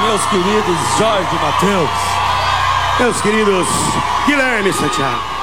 meus queridos Jorge e Matheus. Meus queridos Guilherme e Santiago.